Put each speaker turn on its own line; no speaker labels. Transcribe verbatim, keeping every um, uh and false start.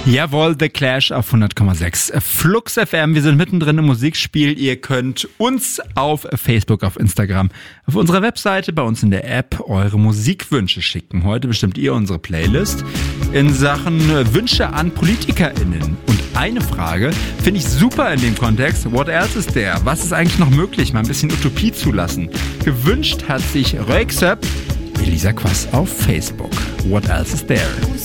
Jawohl, The Clash auf hundert Komma sechs Flux F M. Wir sind mittendrin im Musikspiel. Ihr könnt uns auf Facebook, auf Instagram, auf unserer Webseite, bei uns in der App eure Musikwünsche schicken. Heute bestimmt ihr unsere Playlist in Sachen Wünsche an PolitikerInnen. Und eine Frage finde ich super in dem Kontext. What else is there? Was ist eigentlich noch möglich? Mal ein bisschen Utopie zulassen. Gewünscht hat sich Röyksopp, Elisa Quass auf Facebook. What else is there?